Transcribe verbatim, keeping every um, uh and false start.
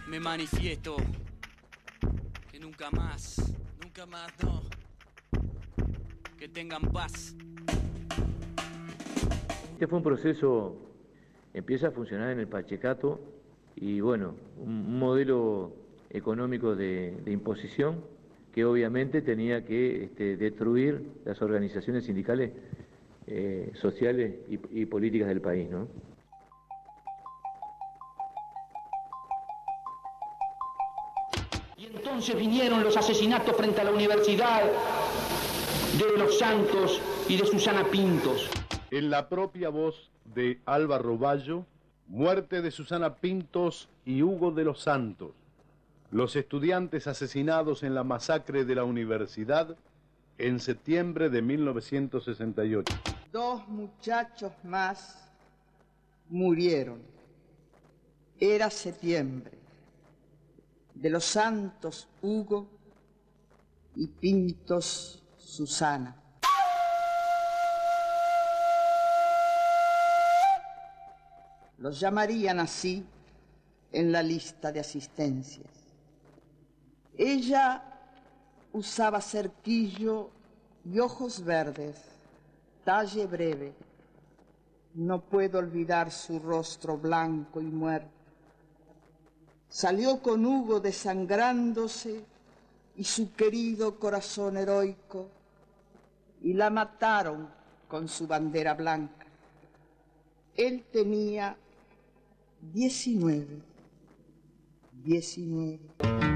Me manifiesto que nunca más, nunca más, no, que tengan paz. Este fue un proceso, empieza a funcionar en el Pachecato y bueno, un, un modelo económico de, de imposición que obviamente tenía que este, destruir las organizaciones sindicales, eh, sociales y, y políticas del país, ¿no? Y entonces vinieron los asesinatos frente a la Universidad de Los Santos y de Susana Pintos. En la propia voz de Álvaro Bayo, muerte de Susana Pintos y Hugo de los Santos, los estudiantes asesinados en la masacre de la Universidad en septiembre de mil novecientos sesenta y ocho. Dos muchachos más murieron. Era septiembre. De los Santos Hugo y Pintos Susana. Los llamarían así en la lista de asistencias. Ella usaba cerquillo y ojos verdes, talle breve. No puedo olvidar su rostro blanco y muerto. Salió con Hugo desangrándose y su querido corazón heroico, y la mataron con su bandera blanca. Él tenía diecinueve, diecinueve.